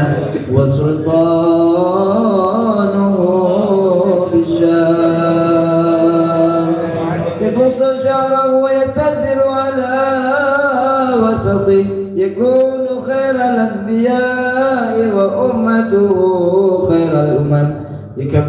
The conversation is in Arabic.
وسلطانه بالشام يقص شعره ويتزر على وسطه يكون خير الأنبياء وأمته خير الأمم